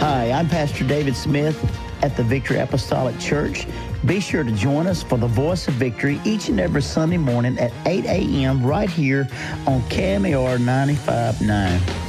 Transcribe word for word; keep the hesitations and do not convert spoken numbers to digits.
Hi, I'm Pastor David Smith at the Victory Apostolic Church. Be sure to join us for the Voice of Victory each and every Sunday morning at eight a.m. right here on K M A R ninety-five point nine.